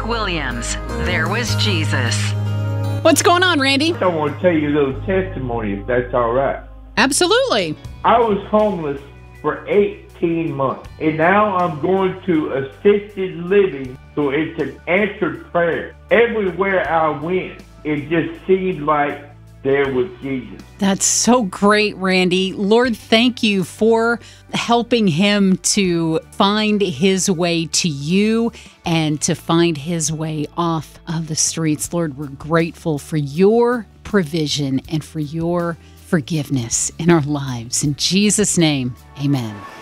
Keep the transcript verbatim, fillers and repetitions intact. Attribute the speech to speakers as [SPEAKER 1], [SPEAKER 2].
[SPEAKER 1] Williams. There was Jesus.
[SPEAKER 2] What's going on, Randy?
[SPEAKER 3] I want to tell you a little testimony, if that's all right.
[SPEAKER 2] Absolutely.
[SPEAKER 3] I was homeless for eighteen months, and now I'm going to assisted living, so it's an answered prayer. Everywhere I went, it just seemed like there was Jesus.
[SPEAKER 2] That's so great, Randy. Lord, thank you for helping him to find his way to you and to find his way off of the streets. Lord, we're grateful for your provision and for your forgiveness in our lives. In Jesus' name, amen.